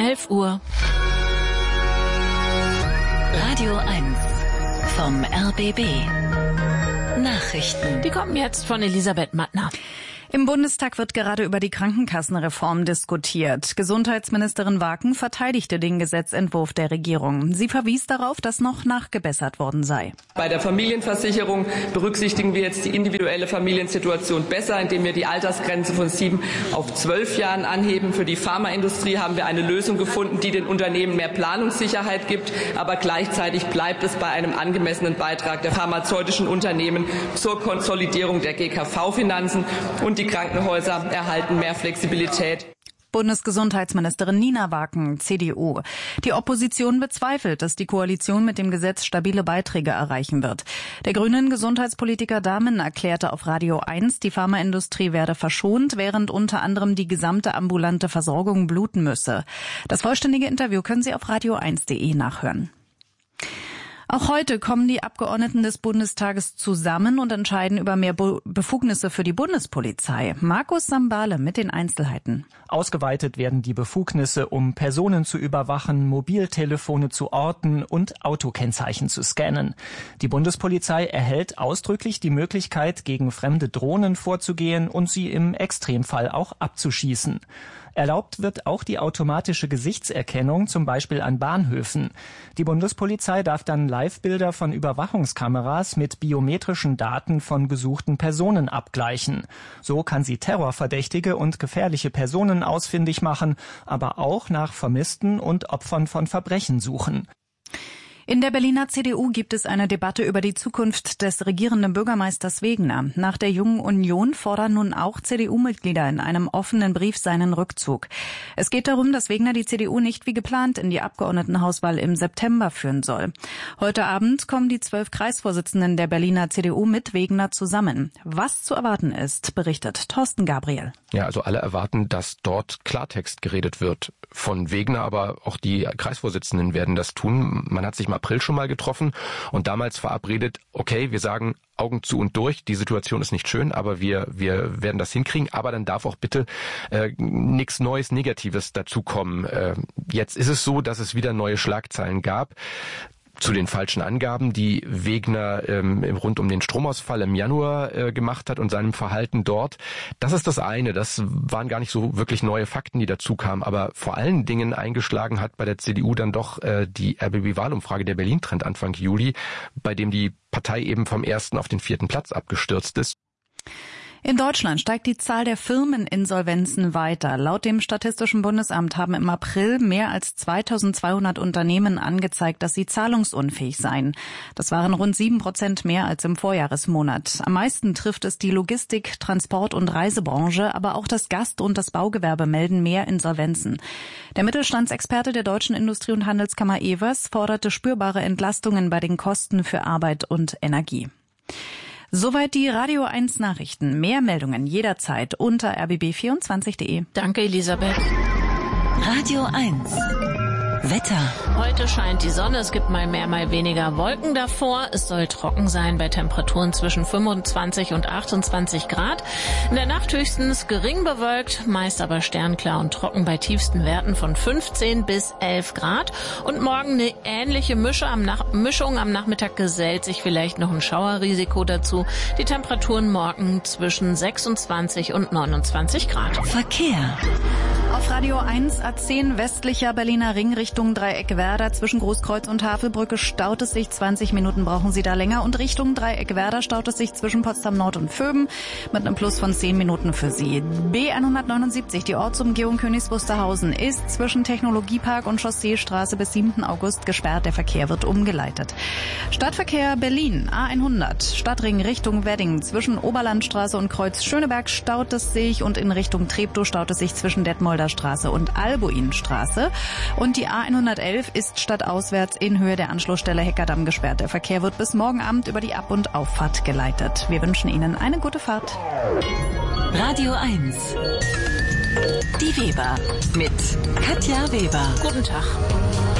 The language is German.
11 Uhr. Radio 1 vom RBB. Nachrichten. Die kommen jetzt von Elisabeth Mattner. Im Bundestag wird gerade über die Krankenkassenreform diskutiert. Gesundheitsministerin Waken verteidigte den Gesetzentwurf der Regierung. Sie verwies darauf, dass noch nachgebessert worden sei. Bei der Familienversicherung berücksichtigen wir jetzt die individuelle Familiensituation besser, indem wir die Altersgrenze von 7 auf 12 Jahren anheben. Für die Pharmaindustrie haben wir eine Lösung gefunden, die den Unternehmen mehr Planungssicherheit gibt. Aber gleichzeitig bleibt es bei einem angemessenen Beitrag der pharmazeutischen Unternehmen zur Konsolidierung der GKV-Finanzen. Und die Krankenhäuser erhalten mehr Flexibilität. Bundesgesundheitsministerin Nina Waken, CDU. Die Opposition bezweifelt, dass die Koalition mit dem Gesetz stabile Beiträge erreichen wird. Der grünen Gesundheitspolitiker Dahmen erklärte auf Radio 1, die Pharmaindustrie werde verschont, während unter anderem die gesamte ambulante Versorgung bluten müsse. Das vollständige Interview können Sie auf radio1.de nachhören. Auch heute kommen die Abgeordneten des Bundestages zusammen und entscheiden über mehr Befugnisse für die Bundespolizei. Markus Sambale mit den Einzelheiten. Ausgeweitet werden die Befugnisse, um Personen zu überwachen, Mobiltelefone zu orten und Autokennzeichen zu scannen. Die Bundespolizei erhält ausdrücklich die Möglichkeit, gegen fremde Drohnen vorzugehen und sie im Extremfall auch abzuschießen. Erlaubt wird auch die automatische Gesichtserkennung, zum Beispiel an Bahnhöfen. Die Bundespolizei darf dann Live-Bilder von Überwachungskameras mit biometrischen Daten von gesuchten Personen abgleichen. So kann sie Terrorverdächtige und gefährliche Personen ausfindig machen, aber auch nach Vermissten und Opfern von Verbrechen suchen. In der Berliner CDU gibt es eine Debatte über die Zukunft des regierenden Bürgermeisters Wegner. Nach der Jungen Union fordern nun auch CDU-Mitglieder in einem offenen Brief seinen Rückzug. Es geht darum, dass Wegner die CDU nicht wie geplant in die Abgeordnetenhauswahl im September führen soll. Heute Abend kommen die 12 Kreisvorsitzenden der Berliner CDU mit Wegner zusammen. Was zu erwarten ist, berichtet Thorsten Gabriel. Ja, also alle erwarten, dass dort Klartext geredet wird von Wegner, aber auch die Kreisvorsitzenden werden das tun. Man hat sich im April schon mal getroffen und damals verabredet, okay, wir sagen Augen zu und durch, die Situation ist nicht schön, aber wir werden das hinkriegen, aber dann darf auch bitte nichts Neues, Negatives dazukommen. Jetzt ist es so, dass es wieder neue Schlagzeilen gab zu den falschen Angaben, die Wegner rund um den Stromausfall im Januar gemacht hat und seinem Verhalten dort. Das ist das eine. Das waren gar nicht so wirklich neue Fakten, die dazu kamen. Aber vor allen Dingen eingeschlagen hat bei der CDU dann doch die RBB-Wahlumfrage der Berlin-Trend Anfang Juli, bei dem die Partei eben vom 1. auf den 4. Platz abgestürzt ist. In Deutschland steigt die Zahl der Firmeninsolvenzen weiter. Laut dem Statistischen Bundesamt haben im April mehr als 2200 Unternehmen angezeigt, dass sie zahlungsunfähig seien. Das waren rund 7% mehr als im Vorjahresmonat. Am meisten trifft es die Logistik-, Transport- und Reisebranche, aber auch das Gast- und das Baugewerbe melden mehr Insolvenzen. Der Mittelstandsexperte der Deutschen Industrie- und Handelskammer Evers forderte spürbare Entlastungen bei den Kosten für Arbeit und Energie. Soweit die Radio 1 Nachrichten. Mehr Meldungen jederzeit unter rbb24.de. Danke, Elisabeth. Radio 1. Wetter. Heute scheint die Sonne, es gibt mal mehr, mal weniger Wolken davor. Es soll trocken sein bei Temperaturen zwischen 25 und 28 Grad. In der Nacht höchstens gering bewölkt, meist aber sternklar und trocken bei tiefsten Werten von 15 bis 11 Grad. Und morgen eine ähnliche Mischung. Am Nachmittag gesellt sich vielleicht noch ein Schauerrisiko dazu. Die Temperaturen morgen zwischen 26 und 29 Grad. Verkehr. Auf Radio 1 A10 westlicher Berliner Ring Richtung Dreieckwerder zwischen Großkreuz und Havelbrücke staut es sich. 20 Minuten brauchen Sie da länger. Und Richtung Dreieckwerder staut es sich zwischen Potsdam Nord und Vöben mit einem Plus von 10 Minuten für Sie. B179, die Ortsumgehung Königs Wusterhausen, ist zwischen Technologiepark und Chausseestraße bis 7. August gesperrt. Der Verkehr wird umgeleitet. Stadtverkehr Berlin, A100, Stadtring Richtung Wedding zwischen Oberlandstraße und Kreuz Schöneberg staut es sich und in Richtung Treptow staut es sich zwischen Detmolder Straße und Albuinstraße. Und die A111 ist stadtauswärts in Höhe der Anschlussstelle Heckerdamm gesperrt. Der Verkehr wird bis morgen Abend über die Ab- und Auffahrt geleitet. Wir wünschen Ihnen eine gute Fahrt. Radio 1. Die Weber mit Katja Weber. Guten Tag.